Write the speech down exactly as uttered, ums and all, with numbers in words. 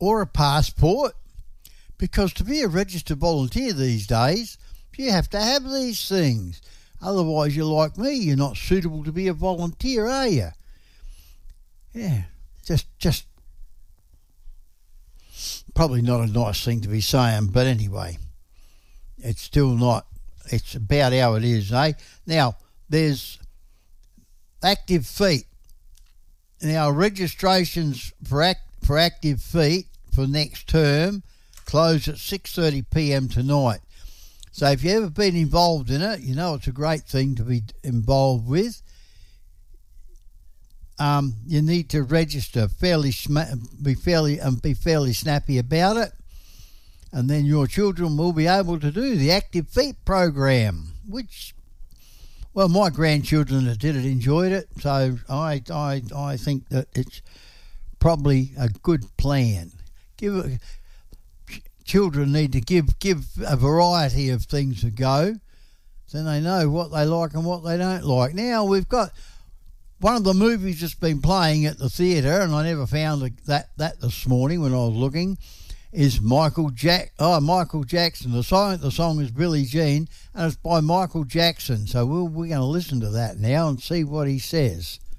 or a passport, because to be a registered volunteer these days, you have to have these things. Otherwise, you're like me, you're not suitable to be a volunteer, are you? Yeah, just, just probably not a nice thing to be saying, but anyway, it's still not, it's about how it is, eh? Now, there's Active Feet. Now, registrations for, act, for Active Feet for next term close at six thirty p m tonight. So if you've ever been involved in it, you know it's a great thing to be involved with. Um, you need to register fairly, be fairly, and be fairly snappy about it, and then your children will be able to do the Active Feet program, which, well, my grandchildren that did it enjoyed it, so I, I, I think that it's probably a good plan. Give it. Children need to give give a variety of things a go, so they know what they like and what they don't like. Now, we've got one of the movies that's been playing at the theatre, and I never found that that this morning when I was looking, is Michael Jack. Oh, Michael Jackson. The song the song is Billie Jean, and it's by Michael Jackson. So we'll, we're going to listen to that now and see what he says.